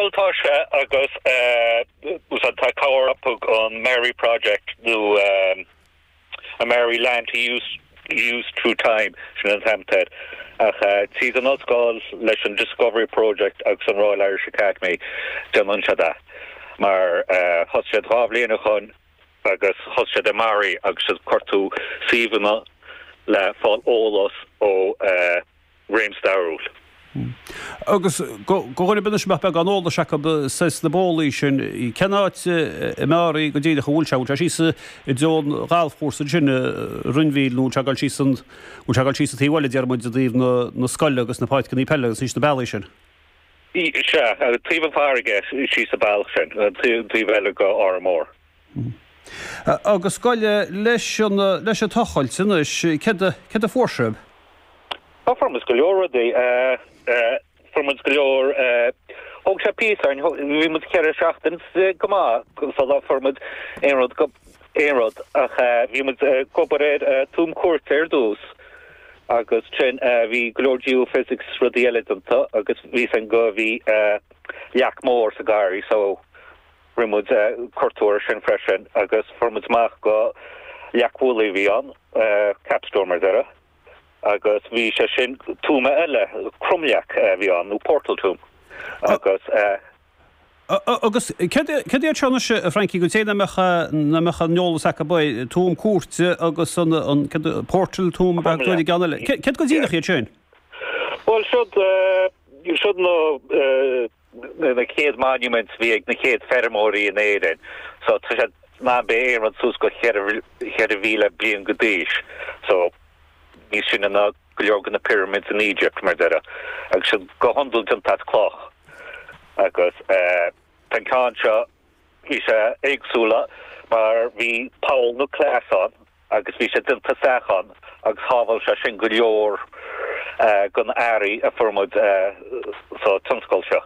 Coltasha agus was a Takawar up on Mary project do a Mary land to use through time Shannon she's an school lesson discovery project agus an Royal Irish Academy John Shada mar hosted Ravlina chun agus hosted Mary agus cortu Sivana la fall ólas ó Ramsdarúl. Agus gohfuil bin be gan óla se ses na bólí sin I cenáit Mary go dtíide bhúlseút a sí I dón gáilfórsa sinne runhílú tegal sí tíhile dearmid a dtíobh na scoile agus na páid gan í pelle agus na bailí sin. Se tíh farige sí sa bail sin tíhile go ámór. Agus scoile leis a tochail sin ce a fórseb? Formas go leor formas go leor og se píar vi moet kere seachtan goma so formad einrod ach vi moet koparéid túm cuairteir dús agus trin vi glór geophysics radialanta agus vi an go vi jack mór sa gari so rimod cortúir sin fresin agus formad maach go jackúla vi an capstormer dere. Agus vi se sin túma eile crumleach vi an nó portal túm agus ce tena se Frankie go té na mecha neolalas a ba túm cuate agus an portal túm chuí ganile. Ce go dtíach iad sin? Well should no na chéad monuments vi na chéad fermóí in éidir so ná bé an sús go chead a vile blian godéis so ní sin na goorgan na pyramids in Egypt mar dera agus go handul dat cloch agus tan kancha vi se eigsúla mar vi Paul no Clason agus vi se dinta sechan agus haval se sin goor gon ari a formod so tunskol se.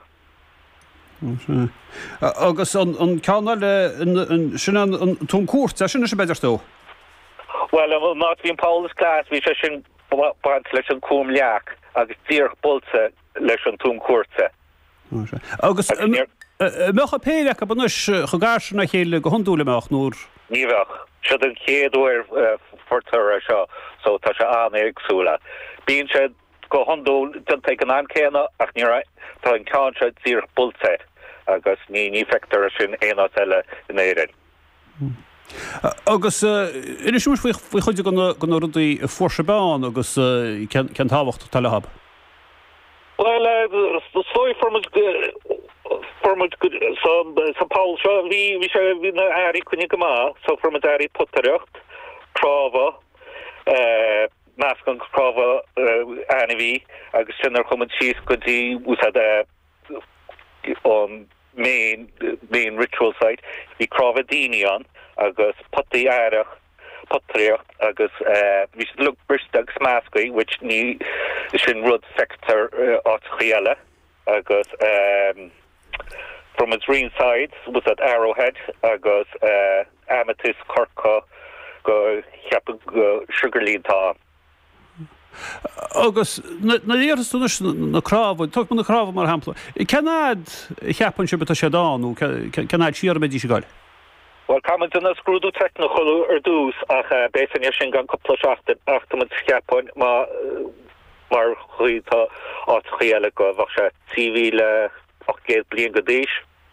Agus an canal sin an tún cuat sin se beidir sto? Well, not being Paul's class, we should want leis cúm leach agus tír bolsa leis an túm cuarta. Agus mecha péireach a banus chogáir na chéile go honúla meach nór? Níhach, se an chéadúir fortar seo, so tá se an éagsúla. Bíonn se go honúil den te an ancéna ach ní tá an cáin se tír bolsa agus ní fectar sin éanaat eile in éireann. Agus ina siúis fao chuide go rudaí fórsebán agus cean táhacht talhab? Well, slói formad St. Paul seo vi se na airí chuine go má so formad airí potareacht práva nascan práva anhí agus sinnar chumad síos go dtí úsad on main ritual site vi práva daine an agus potí airach potréocht agus vi look bristag smasky which ní sin rud sector áchiile agus from its green sides was at Arrowhead agus Amethyst Corca go cheap sugarlean tá. Agus na dhéras na crábh tu na crábh mar hampla. Cenád cheapan se beta sé dáú cenáid siar medí se gáil? Well, kam na scrúdú technocholu dús ach bésan sin gan coppla achtamid cheapin mar chuítá áchéile go bhah se tíhíle 8 blion go díis.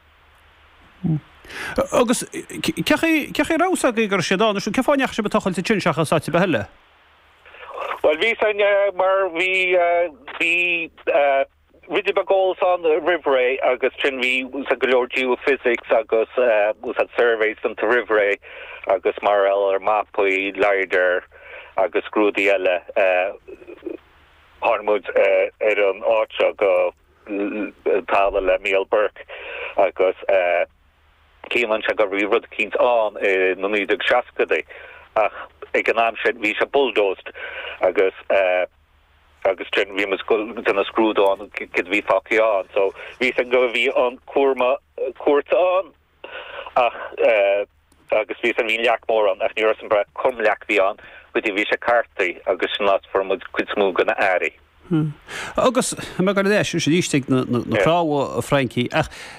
Agus ceché rása gur sé dána sú ceáineach se betachail sa tsin seachas sáte beheile? Well, vi mar vi Riddi bagóls on the Riveray agus trin vi was a glor geophysics agus was had surveys on the Riveray agus marel or mapui leider agus grúdi elle Harmud an ácha go tal le Miel Burke agus Keelan se go ri rud kins an no nídig seaskadi ach ag an am sé vi se bulldozt agus trin vi mas gona scrúd an kid vi faki an so vi an go vi an cuarta an ach agus vi an vín leachmór an ach ní an bre cum leach vi an witi vi se cartaí agus sin lá for mud cuid smú gona airí. Agus me gar éis sé dístig na ráha a Frankie ach